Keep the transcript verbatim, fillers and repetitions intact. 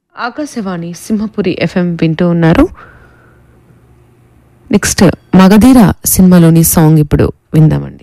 Akashvani Simhapuri FM వింటూ ఉన్నారు. Next Magadheera సినిమాలోని సాంగ్ ఇప్పుడు విందామండి.